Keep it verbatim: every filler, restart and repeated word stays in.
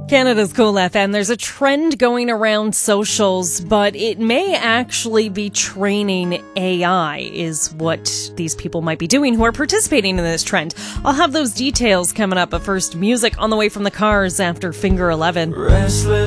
Canada's Cool F M. There's a trend going around socials, but it may actually be training A I, is what these people might be doing who are participating in this trend. I'll have those details coming up, but first, music on the way from the Cars after Finger eleven. Restless.